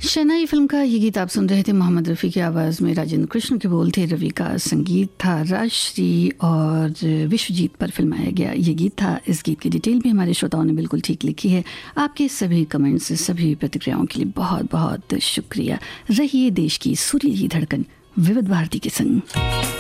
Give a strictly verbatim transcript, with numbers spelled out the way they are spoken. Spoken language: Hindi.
शहनाई फिल्म का ये गीत आप सुन रहे थे। मोहम्मद रफ़ी की आवाज़ में राजेंद्र कृष्ण के बोल थे, रवि का संगीत था, राजश्री और विश्वजीत पर फिल्माया गया ये गीत था। इस गीत की डिटेल भी हमारे श्रोताओं ने बिल्कुल ठीक लिखी है। आपके सभी कमेंट्स, सभी प्रतिक्रियाओं के लिए बहुत बहुत शुक्रिया। रहिए देश की सुरीली धड़कन विविध भारती के संग।